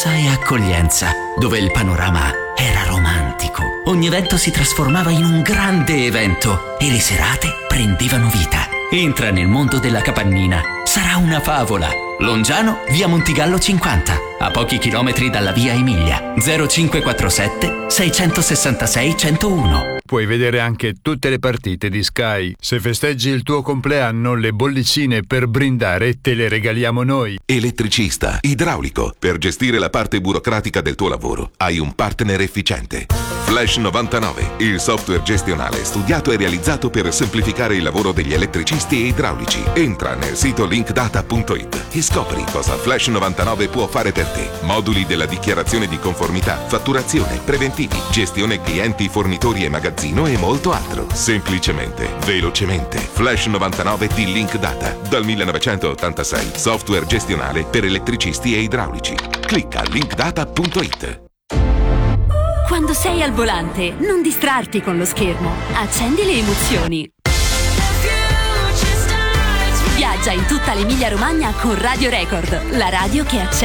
calorosa e accoglienza, dove il panorama era romantico. Ogni evento si trasformava in un grande evento e le serate prendevano vita. Entra nel mondo della Capannina. Sarà una favola. Longiano, via Montigallo 50, a pochi chilometri dalla via Emilia. 0547 666 101. Puoi vedere anche tutte le partite di Sky. Se festeggi il tuo compleanno, le bollicine per brindare te le regaliamo noi. Elettricista, idraulico, per gestire la parte burocratica del tuo lavoro hai un partner efficiente. Flash 99, il software gestionale studiato e realizzato per semplificare il lavoro degli elettricisti e idraulici. Entra nel sito linkdata.it e scopri cosa Flash 99 può fare per te. Moduli della dichiarazione di conformità, fatturazione, preventivi, gestione clienti, fornitori e magazzino e molto altro. Semplicemente, velocemente. Flash 99 di Linkdata. Dal 1986. Software gestionale per elettricisti e idraulici. Clicca linkdata.it. Quando sei al volante, non distrarti con lo schermo. Accendi le emozioni. Viaggia in tutta l'Emilia-Romagna con Radio Record, la radio che accende